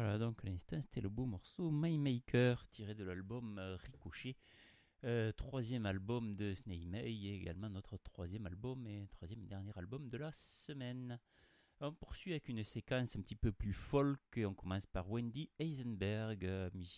Voilà, donc à l'instant, c'était le beau morceau My Maker, tiré de l'album Ricochet, troisième album de Snake May, et également notre troisième album et troisième dernier album de la semaine. On poursuit avec une séquence un petit peu plus folk, et on commence par Wendy Heisenberg,